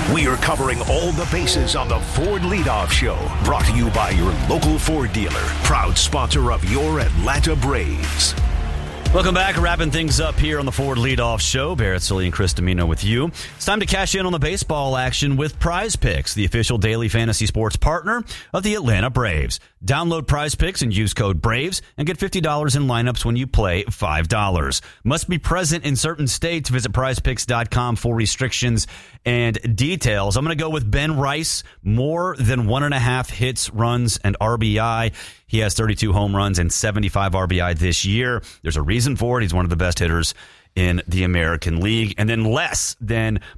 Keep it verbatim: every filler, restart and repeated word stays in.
We are covering all the bases on the Ford Leadoff Show. Brought to you by your local Ford dealer. Proud sponsor of your Atlanta Braves. Welcome back. Wrapping things up here on the Ford Leadoff Show. Barrett Sully and Chris Domino with you. It's time to cash in on the baseball action with Prize Picks, the official daily fantasy sports partner of the Atlanta Braves. Download Prize Picks and use code BRAVES and get fifty dollars in lineups when you play five dollars. Must be present in certain states. Visit prize picks dot com for restrictions and details. I'm going to go with Ben Rice. More than one and a half hits, runs, and R B I. He has thirty-two home runs and seventy-five R B I this year. There's a reason for it. He's one of the best hitters in the American League. And then less than